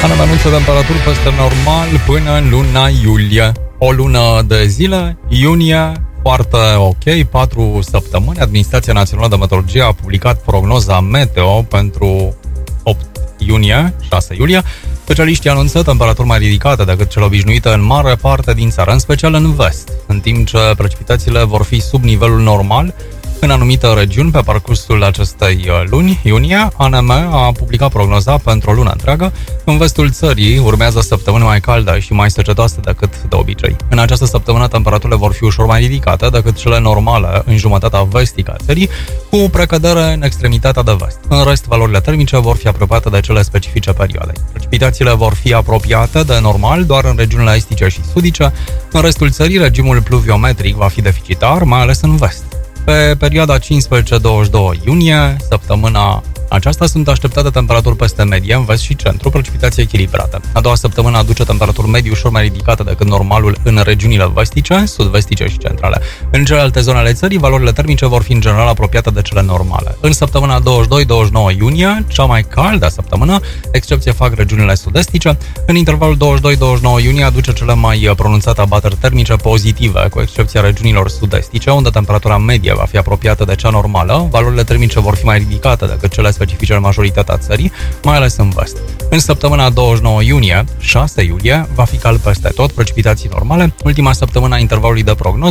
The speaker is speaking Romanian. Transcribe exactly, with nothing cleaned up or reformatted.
Ana mai multe temperaturi peste normal până în luna iulie. O lună de zile, iunie, foarte ok, patru săptămâni. Administrația Națională de Meteorologie a publicat prognoza meteo pentru opt iunie, șase iulie. Specialiștii anunță temperaturi mai ridicate decât cele obișnuite în mare parte din țară, în special în vest, în timp ce precipitațiile vor fi sub nivelul normal în anumite regiuni pe parcursul acestei luni, iunie. A N M a publicat prognoza pentru o lună întreagă. În vestul țării urmează săptămâni mai calde și mai secetoase decât de obicei. În această săptămână temperaturile vor fi ușor mai ridicate decât cele normale în jumătatea vestică a țării, cu precădere în extremitatea de vest. În rest, valorile termice vor fi apropiate de cele specifice perioadei. Precipitațiile vor fi apropiate de normal doar în regiunile estice și sudice. În restul țării, regimul pluviometric va fi deficitar, mai ales în vest. Pe perioada cincisprezece douăzeci și doi iunie, săptămâna aceasta, sunt așteptate temperaturi peste medie în vest și centru, precipitații echilibrate. A doua săptămână aduce temperaturi medii ușor mai ridicate decât normalul în regiunile vestice, sud-vestice și centrale. În celelalte zone ale țării, valorile termice vor fi în general apropiate de cele normale. În săptămâna douăzeci și doi douăzeci și nouă iunie, cea mai caldă săptămână, excepție fac regiunile sud-estice. În intervalul douăzeci și doi douăzeci și nouă iunie aduce cele mai pronunțate abateri termice pozitive, cu excepția regiunilor sud-estice, unde temperatura medie va fi apropiată de cea normală. Valorile termice vor fi mai ridicate decât cele specifice în majoritatea țării, mai ales în vest. În săptămâna douăzeci și nouă iunie, șase iulie, va fi cald peste tot, precipitații normale. Ultima săptămână a intervalului de prognoză